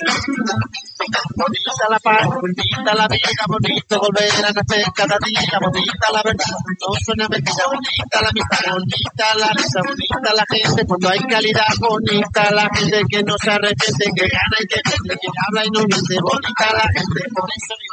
Bonita la paz, bonita la vida, bonito volver a nacer cada día, bonita la verdad, no suena mentira, bonita la amistad, bonita la risa, bonita la gente, cuando hay calidad, bonita la gente que no se arrepiente, que gana y que vende, que habla y no miente, bonita la gente, por eso digo